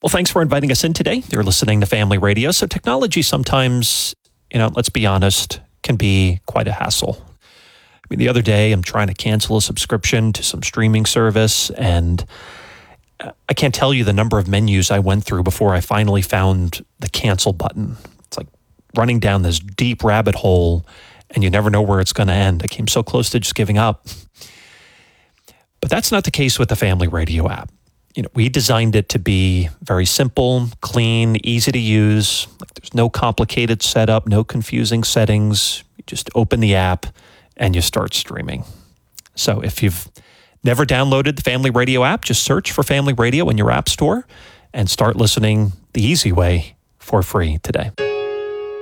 Well, thanks for inviting us in today. You're listening to Family Radio. So technology sometimes, let's be honest, can be quite a hassle. I mean, the other day, I'm trying to cancel a subscription to some streaming service, and I can't tell you the number of menus I went through before I finally found the cancel button. It's like running down this deep rabbit hole, and you never know where it's going to end. I came so close to just giving up. But that's not the case with the Family Radio app. We designed it to be very simple, clean, easy to use. There's no complicated setup, no confusing settings. You just open the app and you start streaming. So if you've never downloaded the Family Radio app, just search for Family Radio in your app store and start listening the easy way for free today.